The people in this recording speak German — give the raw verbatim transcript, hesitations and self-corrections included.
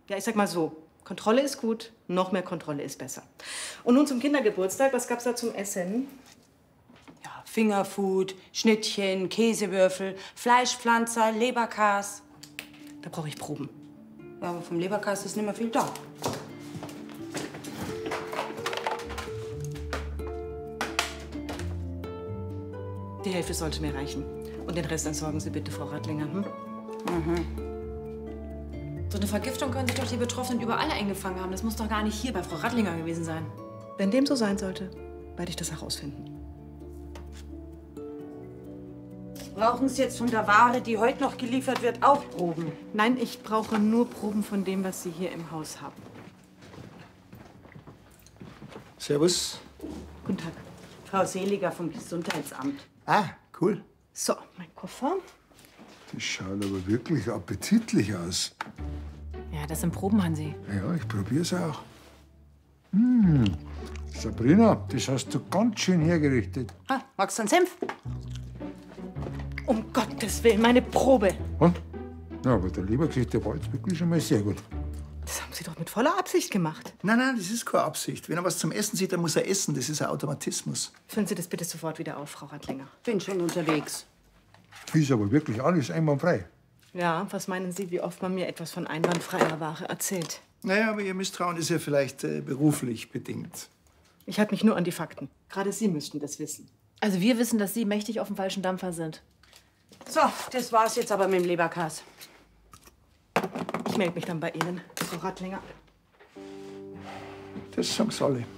Ja, ich sag mal so, Kontrolle ist gut, noch mehr Kontrolle ist besser. Und nun zum Kindergeburtstag, was gab's da zum Essen? Ja, Fingerfood, Schnittchen, Käsewürfel, Fleischpflanzer, Leberkas. Da brauche ich Proben. Ja, aber vom Leberkas ist nicht mehr viel da. Die Hälfte sollte mir reichen. Und den Rest entsorgen Sie bitte, Frau Radlinger. Hm? Mhm. So eine Vergiftung können sich doch die Betroffenen überall eingefangen haben. Das muss doch gar nicht hier bei Frau Radlinger gewesen sein. Wenn dem so sein sollte, werde ich das herausfinden. Brauchen Sie jetzt von der Ware, die heute noch geliefert wird, auch Proben? Nein, ich brauche nur Proben von dem, was Sie hier im Haus haben. Servus. Guten Tag. Frau Seliger vom Gesundheitsamt. Ah, cool. So, mein Koffer. Das schaut aber wirklich appetitlich aus. Ja, das sind Proben, Hansi. Ja, ich probier's auch. Hm, Sabrina, das hast du ganz schön hergerichtet. Ah, magst du einen Senf? Um Gottes Willen, meine Probe. Hm? Ja, aber der Lebergeschichte war jetzt wirklich schon mal sehr gut. Das haben Sie doch mit voller Absicht gemacht. Nein, nein, das ist keine Absicht. Wenn er was zum Essen sieht, dann muss er essen. Das ist ein Automatismus. Füllen Sie das bitte sofort wieder auf, Frau Radlinger. Bin schon unterwegs. Ist aber wirklich alles einwandfrei. Ja, was meinen Sie, wie oft man mir etwas von einwandfreier Ware erzählt? Naja, aber Ihr Misstrauen ist ja vielleicht äh, beruflich bedingt. Ich halte mich nur an die Fakten. Gerade Sie müssten das wissen. Also wir wissen, dass Sie mächtig auf dem falschen Dampfer sind. So, das war's jetzt aber mit dem Leberkas. Ich melde mich dann bei Ihnen, Frau Radlinger. Das sagen sie alle.